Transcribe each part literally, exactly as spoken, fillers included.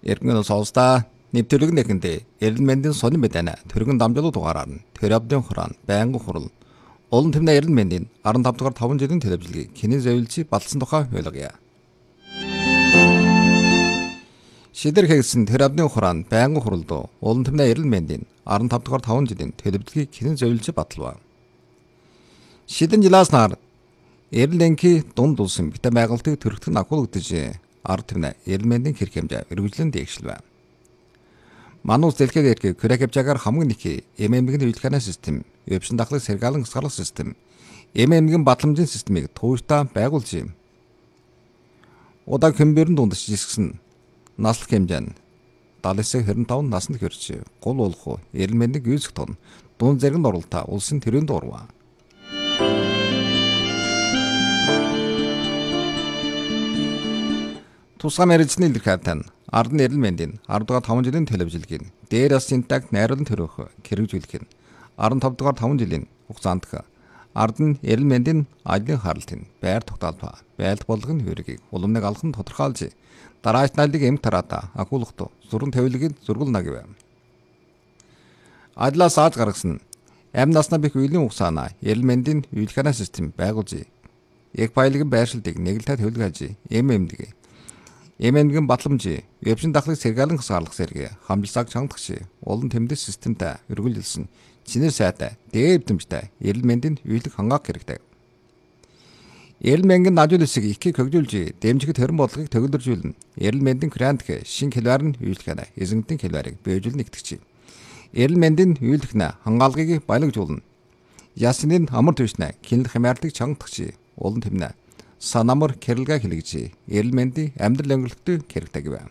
Иргэн сонсдаа нэвтрүүлэг нэгэндээ эрдэн мэндийн сонин мэдэнэ төргөн дамжуулах дугаараар нь төр авдын хураан байнгын хурал олон тэмнэ эрдэн мэндийн арван тав дугаар таван жилийн төлөвлөгөөг хинэн зөвлөж батлсан тухай ойлгоё. Шидэр хийсэн төр авдын хураан байнгын хуралд олон тэмнэ эрдэн мэндийн арван тав дугаар таван жилийн төлөвлөгөөг хинэн зөвлөж батлав. Шидэн жилаас нар эрдэнки дунд улсын битэ байгальтыг төрөлтөн агуулгадж ард тэмнэ эрдэн мэндийн хэрэг хэмжээ өргөжлөн дээгшилвэ. Манус дэлхийг эрхийг Кракепчагаар хамгийн их эмэмгийн үйлчлэхэнэ систем, өвчин дахлах сэргаалan хасгаалах систем, эмэмгийн батламжийн системийг тууштай байгуулж юм. Удаг хэмбэрэн дундч жисгсэн наслах хэмжээ нь даалсаг хэрэв таван наснд хүрч гол болох эрдэн мэндийн гүйцэх тон дунд зэрэг оролтоо улсын төрөнд орваа. Тусгай мэргэжлийн илэрхийлэлтэн ард нь эрдэн мэндийн арав дугаар таван жилийн төлөвлөгийг дээр бас синтакт найруулан төрөх хэрэгжүүлэх нь арван тав дугаар таван жилийн хугацаанд ард нь эрдэн мэндийн ажлын харалтын байр тогтоолбоо байлт болгоны хөрөгийг уламныг алхан тодорхойлж дараач найлыг эм тараата агуулгад зуран тавилгийг зургуулна гэв. Ажлаас ааж гаргасан амь наснаа бих үеийн хугацаана эрдэн мэндийн үйлчлэхэнэ систем байгуулж яг баялагын байршилтыг нэгэлтэй төлөвлөж эм эмдэг эмэмгийн батламж, өвчин дахлах сэргаалan хасгаалах сэргээ, хамжилсаг чангадагч, олон тэмдэг системтэй өргөлжилсэн чинэр сайтай, дээд дэмжтэй эрдэн мэндийн үйлчлэх хангаах хэрэгтэй. Эрдэн мэндийн ажил хэсэг ихийг хөгжүүлж, дэмжихэд хорин бодлогыг төгөлдржүүлнэ. Эрдэн мэндийн грантх шин хэлбэр нь үйлчлэхэнэ, эзэнтийн хэлбэрийг биежүүлнэ нэгтгэж. Эрдэн мэндийн үйлчлэхнэ хангаалгыг баялагжуулна. Ясны амар төвшнэ, кинэл хэмээрлэг чангадагч, олон тэмнэ санамар кэрэлгэ хэлэгжээ. Эрдэн мэндийн амьдрал өнгөлөлтөд хэрэгтэй гэв.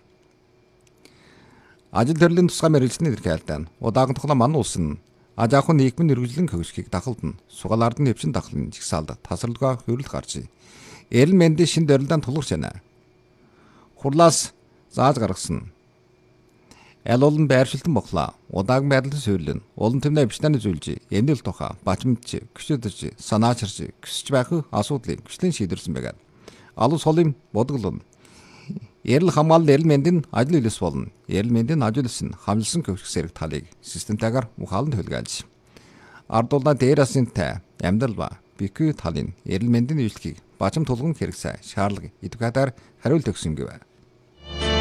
Ажил төрлийн тусгай мэргэжлийн илэрхийлэлтэн удаагийн тухлаа ман улс нь аж ахуйн нийгмийн өргөжлөн хөгжихийг дахалдан сугал ардын өвчин дахлын жигсаалд тасралгаа хөрөл гарч эрдэн мэндийн шин дөрөлдөнд тулгарч байна. Хурлаас зааж гаргасан аль олон байршилтан боглоо. Удаагийн байрлалын суурилн олон тэмнэ бичнээн зүйлж эмнэл тухай бачимч гүшүүдэрч санаачирч гүсэж байх асуудлыг гүшлэн шийдвэрсэн байгаа. Алус холын бодглон эрэл хамгаалал эрдэн мэндийн ажил үйлс болно. Эрдэн мэндийн ажил үйлс нь хамжилсан хөгжих зэрэг талыг системтэйгээр ухаалан төлгөөлж ард улаан дээрасынтай амьдрал ба бикүү талын эрдэн мэндийн үйлчлэгийг бачим тулгын хэрэгсэ шаарлаг эдвокатаар хариулт өгсөн гэв.